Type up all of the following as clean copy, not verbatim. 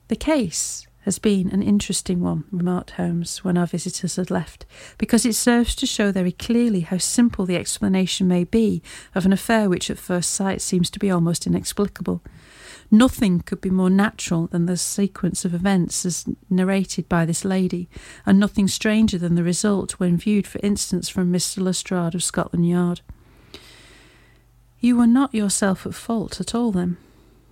"The case has been an interesting one," remarked Holmes when our visitors had left, "because it serves to show very clearly how simple the explanation may be of an affair which at first sight seems to be almost inexplicable. Nothing could be more natural than the sequence of events as narrated by this lady, and nothing stranger than the result when viewed, for instance, from Mr. Lestrade of Scotland Yard." "You were not yourself at fault at all, then?"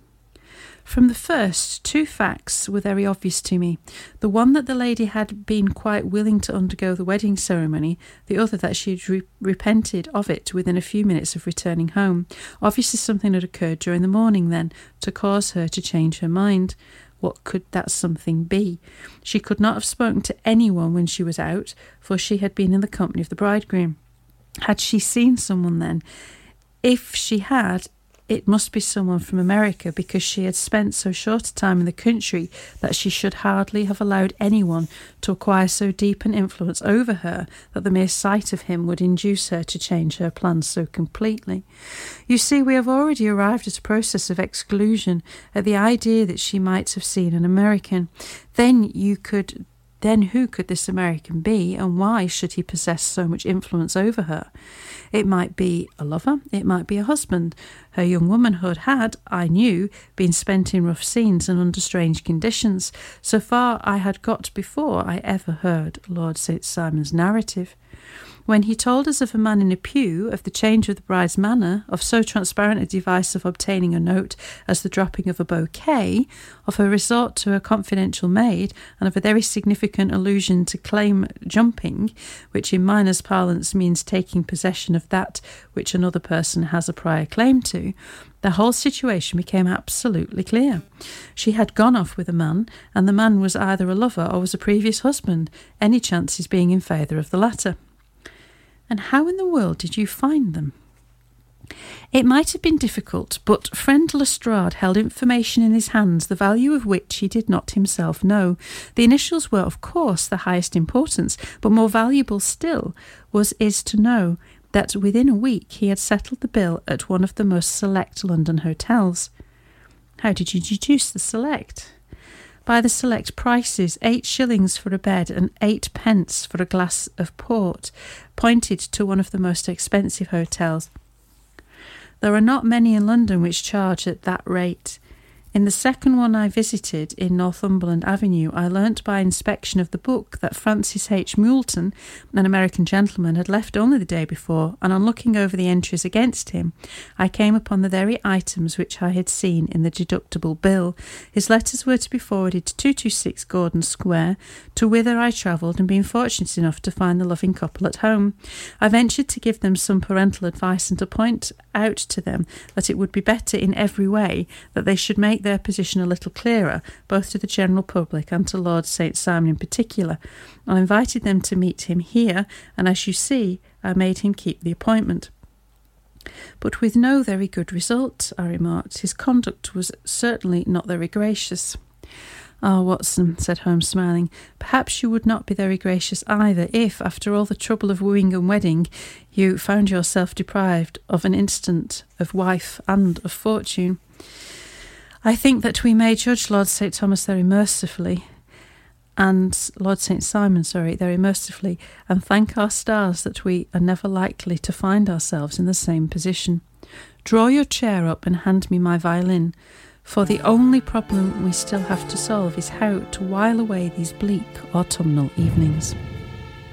"From the first, two facts were very obvious to me. The one that the lady had been quite willing to undergo the wedding ceremony, the other that she had repented of it within a few minutes of returning home. Obviously something had occurred during the morning then to cause her to change her mind. What could that something be? She could not have spoken to anyone when she was out, for she had been in the company of the bridegroom. Had she seen someone then? If she had, it must be someone from America, because she had spent so short a time in the country that she should hardly have allowed anyone to acquire so deep an influence over her that the mere sight of him would induce her to change her plans so completely. You see, we have already arrived at a process of exclusion, at the idea that she might have seen an American. Then who could this American be, and why should he possess so much influence over her? It might be a lover, it might be a husband. Her young womanhood had, I knew, been spent in rough scenes and under strange conditions. So far I had got before I ever heard Lord St. Simon's narrative. When he told us of a man in a pew, of the change of the bride's manner, of so transparent a device of obtaining a note as the dropping of a bouquet, of her resort to a confidential maid, and of a very significant allusion to claim jumping, which in miners' parlance means taking possession of that which another person has a prior claim to, the whole situation became absolutely clear. She had gone off with a man, and the man was either a lover or was a previous husband, any chances being in favour of the latter. "And how in the world did you find them?" "It might have been difficult, but friend Lestrade held information in his hands, the value of which he did not himself know. The initials were, of course, the highest importance, but more valuable still is to know that within a week he had settled the bill at one of the most select London hotels." "How did you deduce the select?" "By the select prices, 8 shillings for a bed and 8 pence for a glass of port, pointed to one of the most expensive hotels. There are not many in London which charge at that rate. In the second one I visited, in Northumberland Avenue, I learnt by inspection of the book that Francis H. Moulton, an American gentleman, had left only the day before, and on looking over the entries against him, I came upon the very items which I had seen in the deductible bill. His letters were to be forwarded to 226 Gordon Square, to whither I travelled, and being fortunate enough to find the loving couple at home. I ventured to give them some parental advice and to point out to them that it would be better in every way that they should make their position a little clearer, both to the general public and to Lord St. Simon in particular. I invited them to meet him here, and as you see, I made him keep the appointment." "But with no very good result," I remarked. "His conduct was certainly not very gracious." "Ah, Watson," said Holmes, smiling, "perhaps you would not be very gracious either if, after all the trouble of wooing and wedding, you found yourself deprived of an instant of wife and of fortune. I think that we may judge Lord St. Thomas very mercifully, and Lord St. Simon, very mercifully, and thank our stars that we are never likely to find ourselves in the same position. Draw your chair up and hand me my violin, for the only problem we still have to solve is how to while away these bleak autumnal evenings."